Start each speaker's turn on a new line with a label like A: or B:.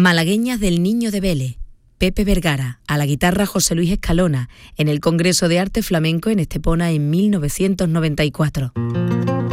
A: Malagueñas del Niño de Vélez, Pepe Vergara, a la guitarra José Luis Escalona, en el Congreso de Arte Flamenco en Estepona en 1994.